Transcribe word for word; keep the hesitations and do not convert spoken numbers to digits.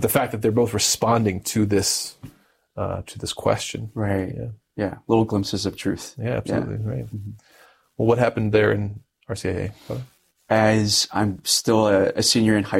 the fact that they're both responding to this uh, to this question. Right. Yeah. Yeah. Little glimpses of truth. Yeah, absolutely. Yeah. Right. Mm-hmm. Well, what happened there in R C I A? As I'm still a, a senior in high